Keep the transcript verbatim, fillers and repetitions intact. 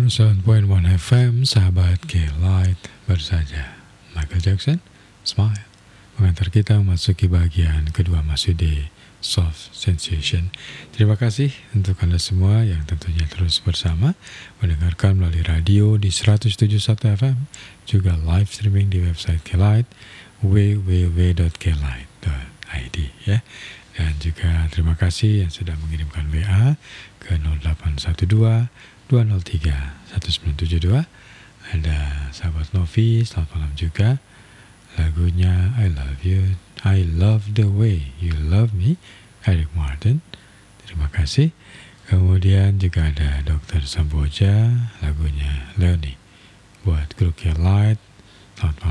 seratus tujuh koma satu F M, sahabat K-Light, baru saja Michael Jackson, Smile, mengantar kita memasuki bagian kedua masuk di Soft Sensation. Terima kasih untuk Anda semua yang tentunya terus bersama mendengarkan melalui radio di seratus tujuh puluh satu F M, juga live streaming di website K-Light, w w w dot k light dot i d ya. Dan juga terima kasih yang sudah mengirimkan W A ke nol delapan satu dua dua nol tiga satu sembilan tujuh dua. Ada sahabat Novi, selamat malam juga. Lagunya I Love You, I Love the Way You Love Me, Eric Martin. Terima kasih. Kemudian juga ada dokter Samboja, lagunya Leonie buat grup Light. Selamat malam.